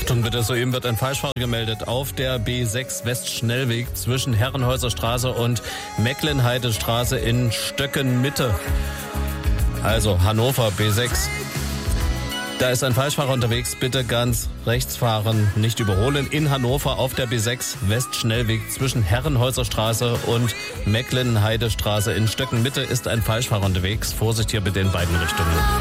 Achtung bitte, soeben wird ein Falschfahrer gemeldet auf der B6 Westschnellweg zwischen Herrenhäuser Straße und Mecklenheide Straße in Stöcken Mitte. Also Hannover B6. Da ist ein Falschfahrer unterwegs, bitte ganz rechts fahren, nicht überholen. In Hannover auf der B6 Westschnellweg zwischen Herrenhäuser Straße und Mecklenheide Straße in Stöcken Mitte ist ein Falschfahrer unterwegs. Vorsicht hier bitte in beiden Richtungen.